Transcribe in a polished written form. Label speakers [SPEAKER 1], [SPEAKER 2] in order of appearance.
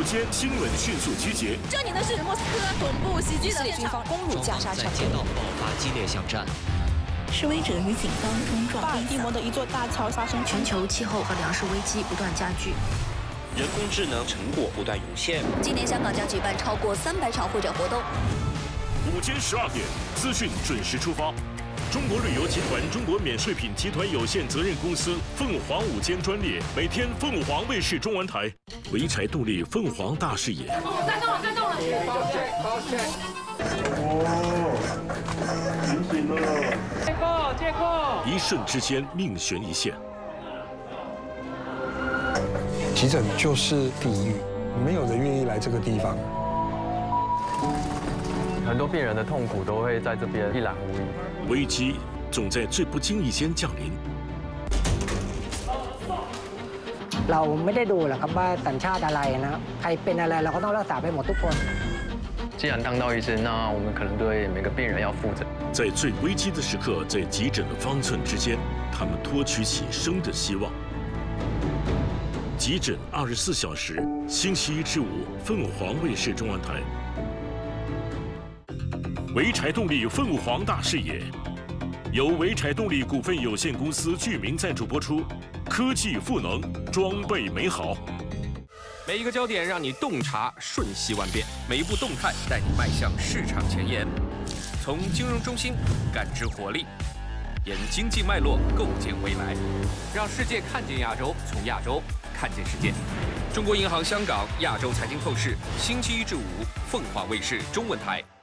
[SPEAKER 1] 午间新闻迅速集结。
[SPEAKER 2] 这里呢是莫斯科总部袭击的军方攻入加沙城，
[SPEAKER 3] 在街道爆发激烈巷战。
[SPEAKER 4] 示威者与警方冲撞。
[SPEAKER 2] 巴尔的摩的一座大桥发生
[SPEAKER 5] 全球气候和粮食危机不断加剧。
[SPEAKER 6] 人工智能成果不断涌现。
[SPEAKER 5] 今年香港将举办超过300场会展活动。
[SPEAKER 1] 午间12点，资讯准时出发。中国旅游集团中国免税品集团有限责任公司凤凰午间专列，每天凤凰卫视中文台。潍柴动力凤凰大视野。
[SPEAKER 2] 再动了，再动了。
[SPEAKER 1] 醒醒了！借扣！一瞬之间，命悬一线。
[SPEAKER 7] 急诊就是地狱，没有人愿意来这个地方。
[SPEAKER 8] 很多病人的痛苦都会在这边一览无遗。
[SPEAKER 1] 危機總在最不經意間降臨。
[SPEAKER 9] เราไม่ได้ดูหรอกครับว่าสัญชาติอะไรนะใครเป็นอะไรเราก็ต้องรักษาไปหมดทุกคน。
[SPEAKER 8] 既然当到医生，那我们可能对每个病人要负责。
[SPEAKER 1] 在最危機的時刻，在急診的方寸之間，他們托取起生的希望。 急診24小時，星期一至五，鳳凰衛視中文台。潍柴動力鳳凰大視野，由潍柴動力股份有限公司具名贊助播出。科技賦能，裝備美好。
[SPEAKER 10] 每一個焦點讓你洞察瞬息萬變，每一步動態帶你邁向市場前沿。從金融中心感知活力，沿經濟脈絡構建未來，讓世界看見亞洲，從亞洲 看见世界，中国银行香港亚洲财经透视，星期一至五，凤凰卫视中文台。